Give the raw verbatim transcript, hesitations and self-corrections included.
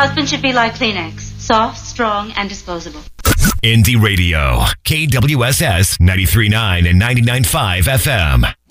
Husband should be like Kleenex. Soft, strong, and disposable. Indie Radio. K W S S ninety-three point nine and ninety-nine point five F M.